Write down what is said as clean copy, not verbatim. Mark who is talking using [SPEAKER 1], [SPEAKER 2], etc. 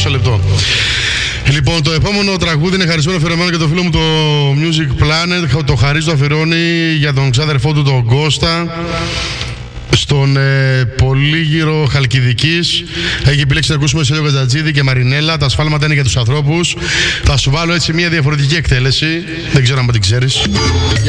[SPEAKER 1] μισό λεπτό. Λοιπόν, το επόμενο τραγούδι είναι χαρισμένο αφιερωμένο για το φίλο μου το Music Planet. Το χαρίζει, το αφιερώνει για τον ξάδερφό του τον Κώστα. Στον Πολύγυρο Χαλκιδικής. Έχει επιλέξει να ακούσουμε Σέλιο Καζατζίδη και Μαρινέλα. Τα ασφάλματα είναι για τους ανθρώπους. Θα σου βάλω έτσι μια διαφορετική εκτέλεση. Δεν ξέρω αν την ξέρεις.